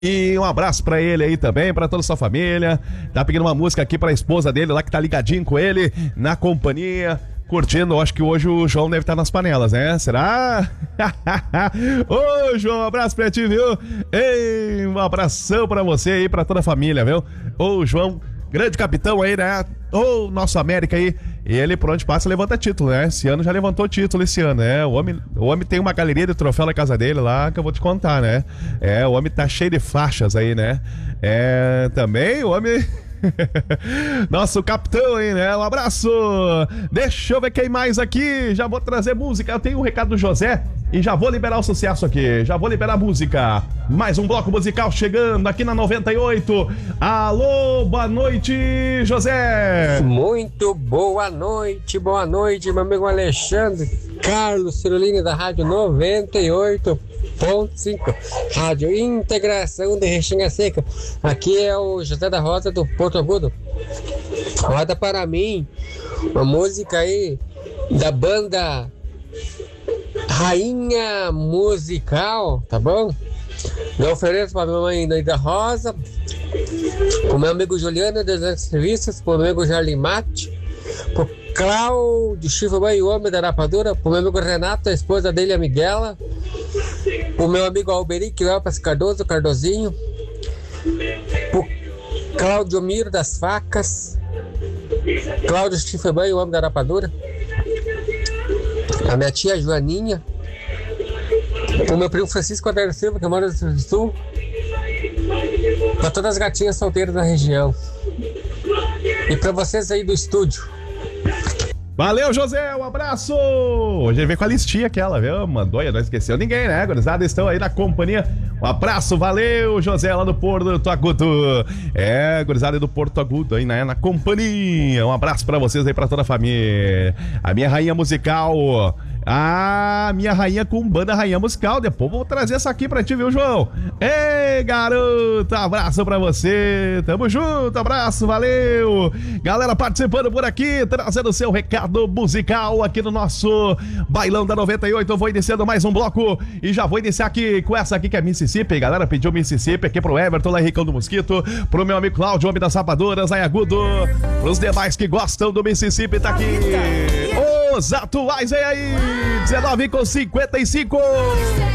E um abraço pra ele aí também, pra toda a sua família. Tá pedindo uma música aqui pra esposa dele lá que tá ligadinho com ele, na companhia, curtindo. Acho que hoje o João deve estar nas panelas, né? Será? Ô, João, um abraço pra ti, viu? Ei, um abração pra você aí, pra toda a família, viu? Ô, João, grande capitão aí, né? Ô, nosso América aí. E ele, por onde passa, levanta título, né? Esse ano já levantou título, esse ano, né? O homem tem uma galeria de troféu na casa dele lá, que eu vou te contar, né? O homem tá cheio de faixas aí, né? Também o homem... Nosso capitão aí, né? Um abraço! Deixa eu ver quem mais aqui. Já vou trazer música. Eu tenho um recado do José e já vou liberar o sucesso aqui. Já vou liberar a música. Mais um bloco musical chegando aqui na 98. Alô, boa noite, José! Muito boa noite, meu amigo Alexandre Carlos Cirolini da Rádio 98.5, Rádio Integração de Rexinga Seca. Aqui é o José da Rosa do Porto Agudo. Roda para mim uma música aí da banda Rainha Musical, tá bom? Eu ofereço para minha mãe da Rosa, pro meu amigo Juliano das Serviços, pro meu amigo Jarlim Mate, pro Cláudio Chifre, o homem da rapadura, pro meu amigo Renato, a esposa dele, a Miguela, pro meu amigo Alberic Lopes Cardoso, Cardozinho, pro Cláudio Miro das Facas, Cláudio Chifre, o homem da rapadura, a minha tia Joaninha, pro meu primo Francisco Ader Silva, que mora no Rio Grande do Sul, pra todas as gatinhas solteiras da região e pra vocês aí do estúdio. Valeu, José, um abraço! Hoje ele veio com a listinha aquela, viu? Mandou, não esqueceu ninguém, né? Gurizada, estão aí na companhia. Um abraço, valeu, José, lá do Porto Agudo. Gurizada do Porto Agudo aí, né? Na companhia. Um abraço pra vocês aí, pra toda a família. A minha rainha musical. A minha rainha com banda Rainha Musical. Depois vou trazer essa aqui pra ti, viu, João? Ei, garoto, abraço pra você. Tamo junto, abraço, valeu. Galera participando por aqui, trazendo seu recado musical aqui no nosso Bailão da 98. Eu vou iniciando mais um bloco e já vou iniciar aqui com essa aqui que é Mississippi. Galera pediu Mississippi aqui pro Everton, lá Ricão do Mosquito, pro meu amigo Cláudio, homem das Rapadoras, aí Agudo, pros demais que gostam do Mississippi, tá aqui. Os atuais, aí, 19:55.